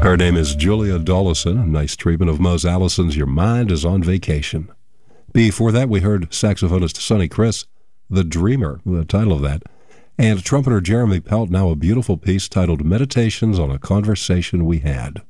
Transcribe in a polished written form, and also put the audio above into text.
Her name is Julia Dollison, a nice treatment of Mose Allison's Your Mind is on Vacation. Before that, we heard saxophonist Sonny Criss, The Dreamer, the title of that, and trumpeter Jeremy Pelt, now a beautiful piece titled Meditations on a Conversation We Had.